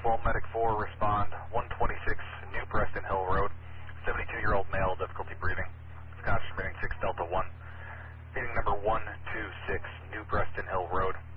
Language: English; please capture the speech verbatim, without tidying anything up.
twelve Medic four, respond one twenty-six New Preston Hill Road, seventy-two-year-old male, difficulty breathing. Conscious remaining six Delta one. Meeting number one two six New Preston Hill Road.